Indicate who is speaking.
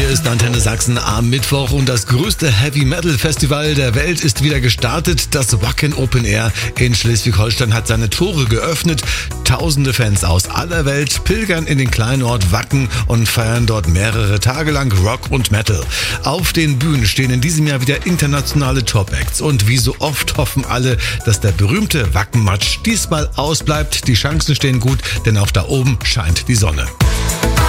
Speaker 1: Hier ist Antenne Sachsen am Mittwoch und das größte Heavy-Metal-Festival der Welt ist wieder gestartet. Das Wacken Open Air in Schleswig-Holstein hat seine Tore geöffnet. Tausende Fans aus aller Welt pilgern in den kleinen Ort Wacken und feiern dort mehrere Tage lang Rock und Metal. Auf den Bühnen stehen in diesem Jahr wieder internationale Top-Acts und wie so oft hoffen alle, dass der berühmte Wackenmatsch diesmal ausbleibt. Die Chancen stehen gut, denn auch da oben scheint die Sonne.